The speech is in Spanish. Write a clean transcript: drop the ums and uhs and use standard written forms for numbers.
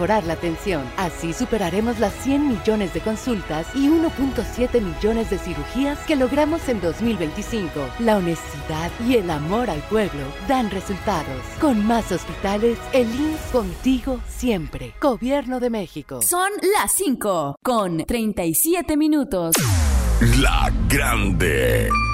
mejorar la atención. Así superaremos las 100 millones de consultas y 1.7 millones de cirugías que logramos en 2025. La honestidad y el amor al pueblo dan resultados. Con más hospitales, el IMSS contigo siempre. Gobierno de México. Son las 5 con 37 minutos. La Grande.